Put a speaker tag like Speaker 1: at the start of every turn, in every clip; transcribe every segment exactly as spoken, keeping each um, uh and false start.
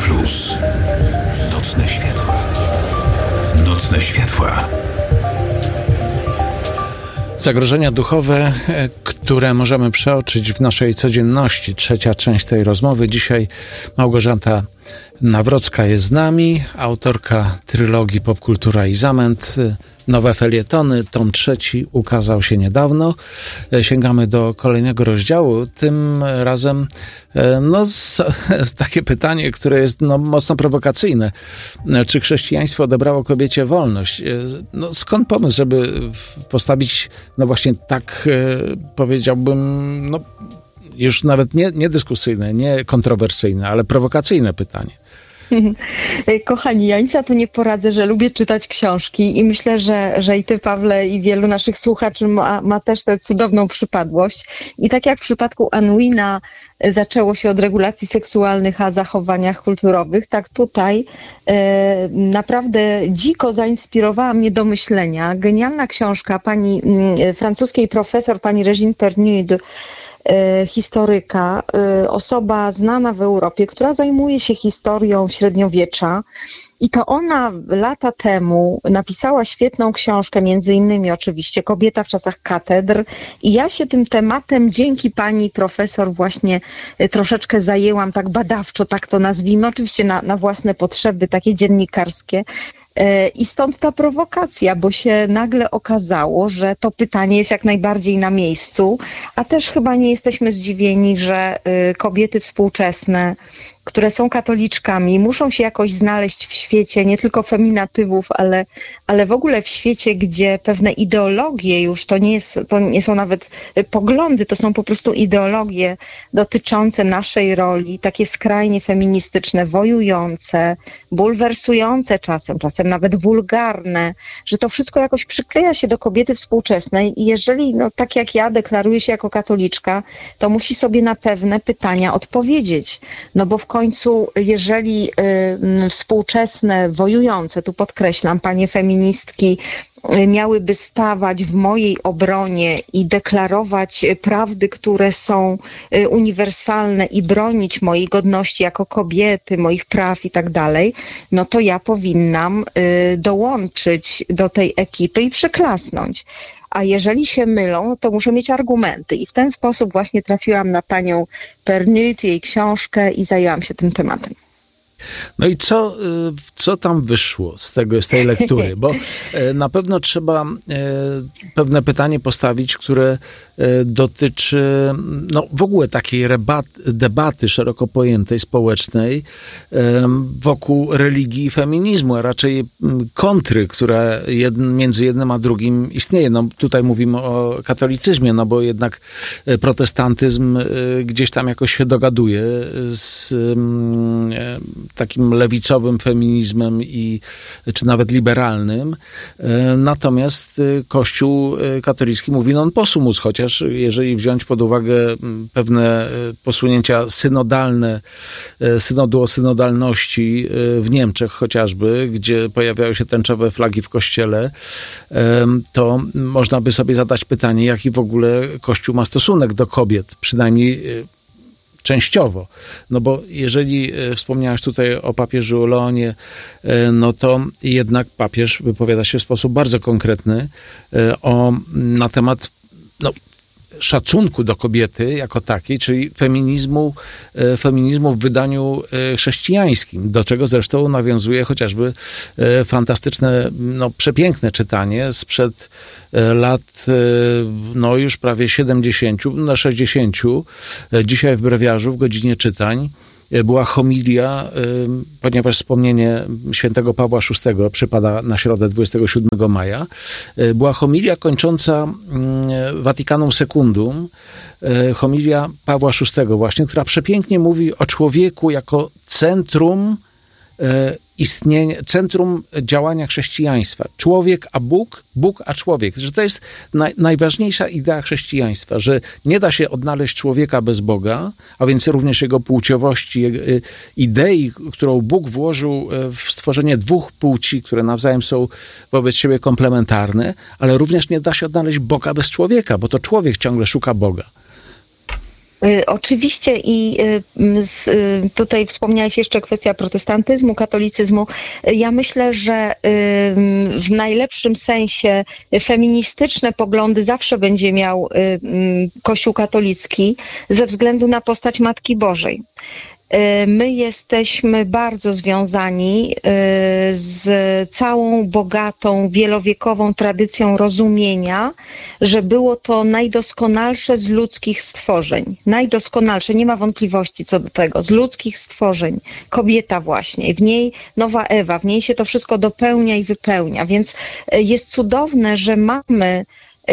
Speaker 1: Plus. Nocne światła. Nocne światła.
Speaker 2: Zagrożenia duchowe, które możemy przeoczyć w naszej codzienności. Trzecia część tej rozmowy. Dzisiaj Małgorzata Nawrocka jest z nami, autorka trylogii Popkultura i Zamęt. Nowe felietony, tom trzeci ukazał się niedawno. Sięgamy do kolejnego rozdziału. Tym razem no, z, z takie pytanie, które jest no, mocno prowokacyjne. Czy chrześcijaństwo odebrało kobiecie wolność? No, skąd pomysł, żeby postawić no właśnie tak, powiedziałbym, no, już nawet nie, nie dyskusyjne, nie kontrowersyjne, ale prowokacyjne pytanie?
Speaker 3: Kochani, ja nic na to nie poradzę, że lubię czytać książki i myślę, że, że i ty, Pawle, i wielu naszych słuchaczy ma, ma też tę cudowną przypadłość. I tak jak w przypadku Unwina zaczęło się od regulacji seksualnych, a zachowaniach kulturowych, tak tutaj e, naprawdę dziko zainspirowała mnie do myślenia. Genialna książka pani m, francuskiej profesor, pani Régine Pernud, historyka, osoba znana w Europie, która zajmuje się historią średniowiecza. I to ona lata temu napisała świetną książkę, między innymi oczywiście Kobieta w czasach katedr. I ja się tym tematem dzięki pani profesor właśnie troszeczkę zajęłam, tak badawczo, tak to nazwijmy, oczywiście na, na własne potrzeby, takie dziennikarskie. I stąd ta prowokacja, bo się nagle okazało, że to pytanie jest jak najbardziej na miejscu, a też chyba nie jesteśmy zdziwieni, że kobiety współczesne, które są katoliczkami, muszą się jakoś znaleźć w świecie nie tylko feminatywów, ale, ale w ogóle w świecie, gdzie pewne ideologie już, to nie, jest, to nie są nawet poglądy, to są po prostu ideologie dotyczące naszej roli, takie skrajnie feministyczne, wojujące, bulwersujące czasem, czasem nawet wulgarne, że to wszystko jakoś przykleja się do kobiety współczesnej i jeżeli, no tak jak ja deklaruję się jako katoliczka, to musi sobie na pewne pytania odpowiedzieć, no bo w końcu, jeżeli y, współczesne, wojujące, tu podkreślam, panie feministki, y, miałyby stawać w mojej obronie i deklarować prawdy, które są y, uniwersalne i bronić mojej godności jako kobiety, moich praw i tak dalej, no to ja powinnam y, dołączyć do tej ekipy i przyklasnąć. A jeżeli się mylą, to muszę mieć argumenty. I w ten sposób właśnie trafiłam na panią Pernud, jej książkę i zajęłam się tym tematem.
Speaker 2: No i co, co tam wyszło z tego, z tej lektury? Bo na pewno trzeba pewne pytanie postawić, które dotyczy no, w ogóle takiej rebat, debaty szeroko pojętej, społecznej wokół religii i feminizmu, a raczej kontry, która jed, między jednym a drugim istnieje. No, tutaj mówimy o katolicyzmie, no bo jednak protestantyzm gdzieś tam jakoś się dogaduje z takim lewicowym feminizmem i, czy nawet liberalnym. Natomiast Kościół katolicki mówi non possumus, chociaż jeżeli wziąć pod uwagę pewne posunięcia synodalne, synodu o synodalności w Niemczech chociażby, gdzie pojawiają się tęczowe flagi w kościele, to można by sobie zadać pytanie, jaki w ogóle Kościół ma stosunek do kobiet, przynajmniej częściowo. No bo jeżeli wspomniałaś tutaj o papieżu Leonie, no to jednak papież wypowiada się w sposób bardzo konkretny o, na temat no, szacunku do kobiety jako takiej, czyli feminizmu, feminizmu w wydaniu chrześcijańskim, do czego zresztą nawiązuje chociażby fantastyczne, no przepiękne czytanie sprzed lat, no już prawie siedemdziesięciu, na sześćdziesięciu. Dzisiaj w Brewiarzu w godzinie czytań była homilia, ponieważ wspomnienie świętego Pawła szóstego przypada na środę dwudziestego siódmego maja, była homilia kończąca Vaticanum Secundum, homilia Pawła szóstego właśnie, która przepięknie mówi o człowieku jako centrum istnienia, centrum działania chrześcijaństwa. Człowiek a Bóg, Bóg a człowiek. Że to jest naj, najważniejsza idea chrześcijaństwa, że nie da się odnaleźć człowieka bez Boga, a więc również jego płciowości, jego, idei, którą Bóg włożył w stworzenie dwóch płci, które nawzajem są wobec siebie komplementarne, ale również nie da się odnaleźć Boga bez człowieka, bo to człowiek ciągle szuka Boga.
Speaker 3: Y, Oczywiście i y, z, y, tutaj wspomniałeś jeszcze kwestia protestantyzmu, katolicyzmu. Y, Ja myślę, że y, w najlepszym sensie feministyczne poglądy zawsze będzie miał y, y, Kościół katolicki ze względu na postać Matki Bożej. My jesteśmy bardzo związani z całą bogatą, wielowiekową tradycją rozumienia, że było to najdoskonalsze z ludzkich stworzeń. Najdoskonalsze, nie ma wątpliwości co do tego, z ludzkich stworzeń. Kobieta właśnie, w niej nowa Ewa, w niej się to wszystko dopełnia i wypełnia, więc jest cudowne, że mamy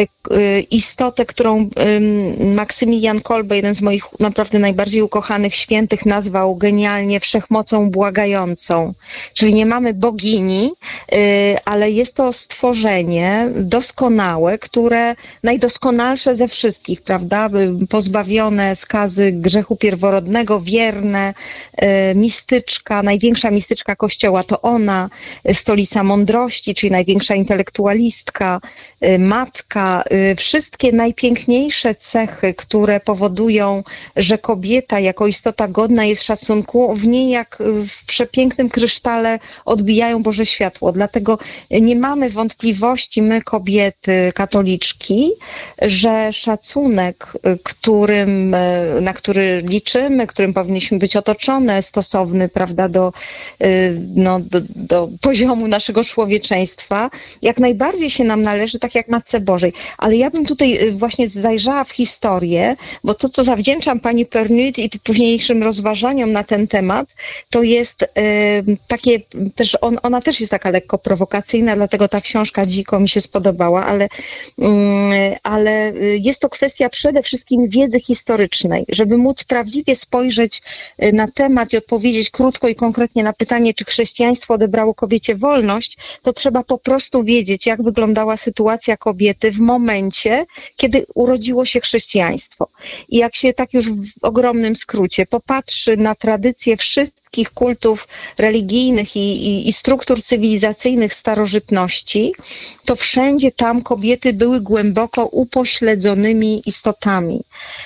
Speaker 3: istotę, którą Maksymilian Kolbe, jeden z moich naprawdę najbardziej ukochanych świętych, nazwał genialnie wszechmocą błagającą. Czyli nie mamy bogini, ale jest to stworzenie doskonałe, które najdoskonalsze ze wszystkich, prawda? Pozbawione skazy grzechu pierworodnego, wierne, mistyczka, największa mistyczka Kościoła to ona, stolica mądrości, czyli największa intelektualistka, matka, wszystkie najpiękniejsze cechy, które powodują, że kobieta jako istota godna jest szacunku, w niej jak w przepięknym krysztale odbijają Boże światło. Dlatego nie mamy wątpliwości, my kobiety katoliczki, że szacunek, którym, na który liczymy, którym powinniśmy być otoczone, stosowny, prawda, do, no, do, do poziomu naszego człowieczeństwa, jak najbardziej się nam należy, tak jak Matce Bożej. Ale ja bym tutaj właśnie zajrzała w historię, bo to, co zawdzięczam pani Pernit i późniejszym rozważaniom na ten temat, to jest y, takie też, on, ona też jest taka lekko prowokacyjna, dlatego ta książka dziko mi się spodobała, ale, y, ale jest to kwestia przede wszystkim wiedzy historycznej, żeby móc prawdziwie spojrzeć na temat i odpowiedzieć krótko i konkretnie na pytanie, czy chrześcijaństwo odebrało kobiecie wolność, to trzeba po prostu wiedzieć, jak wyglądała sytuacja kobiety w momencie, kiedy urodziło się chrześcijaństwo. I jak się tak już w ogromnym skrócie popatrzy na tradycje wszystkich kultów religijnych i, i, i struktur cywilizacyjnych starożytności, to wszędzie tam kobiety były głęboko upośledzonymi istotami.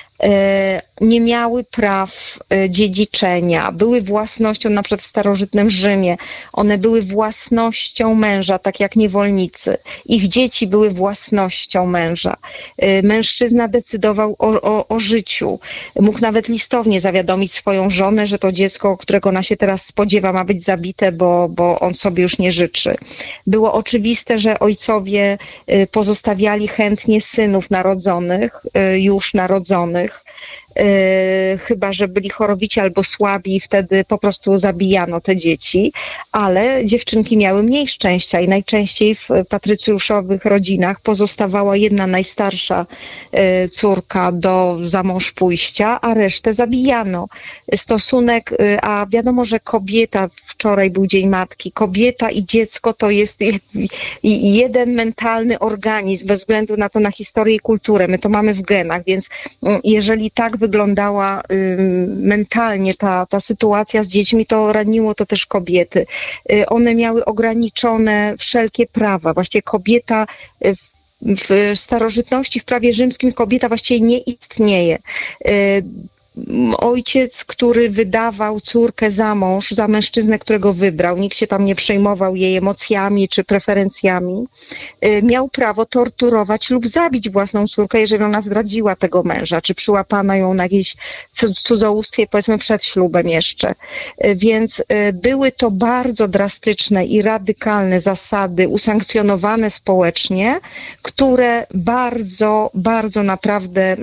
Speaker 3: Nie miały praw dziedziczenia, były własnością, na przykład w starożytnym Rzymie, one były własnością męża, tak jak niewolnicy. Ich dzieci były własnością męża. Mężczyzna decydował o, o, o życiu. Mógł nawet listownie zawiadomić swoją żonę, że to dziecko, którego ona się teraz spodziewa, ma być zabite, bo, bo on sobie już nie życzy. Było oczywiste, że ojcowie pozostawiali chętnie synów narodzonych, już narodzonych, Yy, chyba że byli chorobici albo słabi i wtedy po prostu zabijano te dzieci, ale dziewczynki miały mniej szczęścia i najczęściej w patrycjuszowych rodzinach pozostawała jedna najstarsza yy, córka do zamąż pójścia, a resztę zabijano. Stosunek, yy, a wiadomo, że kobieta, wczoraj był Dzień Matki, kobieta i dziecko to jest jeden mentalny organizm, bez względu na to, na historię i kulturę. My to mamy w genach, więc jeżeli tak wyglądała y, mentalnie ta, ta sytuacja z dziećmi, to raniło to też kobiety. Y, one miały ograniczone wszelkie prawa. Właściwie kobieta y, w, w starożytności, w prawie rzymskim kobieta właściwie nie istnieje. Y, Ojciec, który wydawał córkę za mąż, za mężczyznę, którego wybrał, nikt się tam nie przejmował jej emocjami czy preferencjami, miał prawo torturować lub zabić własną córkę, jeżeli ona zdradziła tego męża, czy przyłapano ją na jakieś cudzołóstwie, powiedzmy przed ślubem jeszcze. Więc były to bardzo drastyczne i radykalne zasady, usankcjonowane społecznie, które bardzo, bardzo naprawdę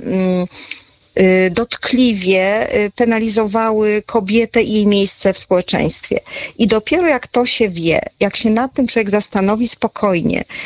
Speaker 3: dotkliwie penalizowały kobietę i jej miejsce w społeczeństwie. I dopiero jak to się wie, jak się nad tym człowiek zastanowi spokojnie,